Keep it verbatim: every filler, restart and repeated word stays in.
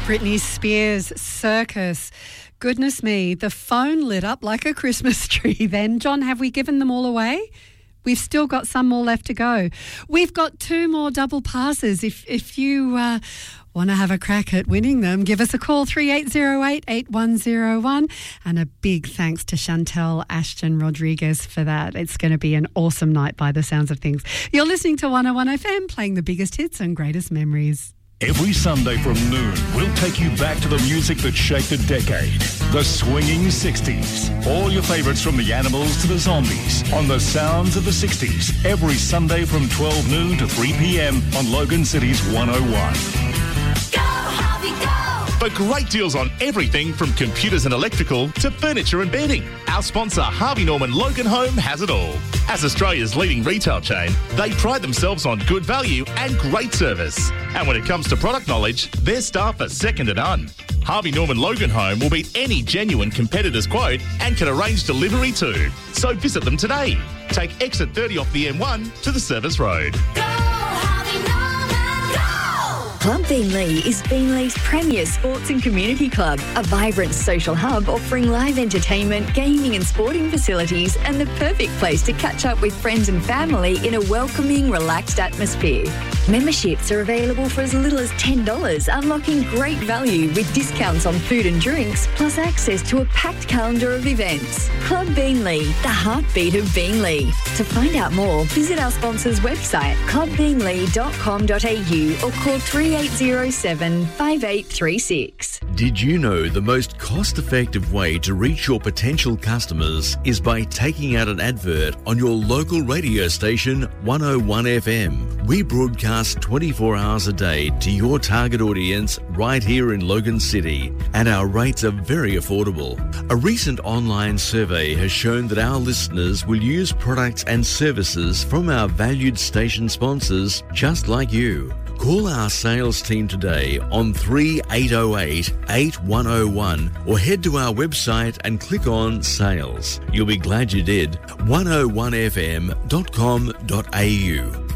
Britney Spears, Circus. Goodness me, the phone lit up like a Christmas tree then. John, have we given them all away? We've still got some more left to go. We've got two more double passes. If if you uh, want to have a crack at winning them, give us a call, three eight zero eight, eight one zero one. And a big thanks to Chantel Ashton Rodriguez for that. It's going to be an awesome night by the sounds of things. You're listening to one oh one F M, playing the biggest hits and greatest memories. Every Sunday from noon, we'll take you back to the music that shaped a decade. The swinging sixties. All your favourites from the Animals to the Zombies on the sounds of the sixties. Every Sunday from twelve noon to three p.m. on Logan City's one oh one. Go, Harvey, go! For great deals on everything from computers and electrical to furniture and bedding. Our sponsor, Harvey Norman Logan Home, has it all. As Australia's leading retail chain, they pride themselves on good value and great service. And when it comes to product knowledge, their staff are second to none. Harvey Norman Logan Home will beat any genuine competitor's quote and can arrange delivery too. So visit them today. Take exit thirty off the M one to the Service Road. Go, Harvey Norman, go! Club Beenleigh is Beenleigh's premier sports and community club, a vibrant social hub offering live entertainment, gaming and sporting facilities, and the perfect place to catch up with friends and family in a welcoming, relaxed atmosphere. Memberships are available for as little as ten dollars, unlocking great value with discounts on food and drinks, plus access to a packed calendar of events. Club Beenleigh, the heartbeat of Beenleigh. To find out more, visit our sponsor's website, club beenleigh dot com dot a u, or call three eight zero seven, five eight three six. Did you know the most cost-effective way to reach your potential customers is by taking out an advert on your local radio station, one oh one F M? We broadcast twenty-four hours a day to your target audience right here in Logan City, and our rates are very affordable. A recent online survey has shown that our listeners will use products and services from our valued station sponsors just like you. Call our sales team today on three eight zero eight, eight one zero one or head to our website and click on Sales. You'll be glad you did. one oh one f m dot com dot a u.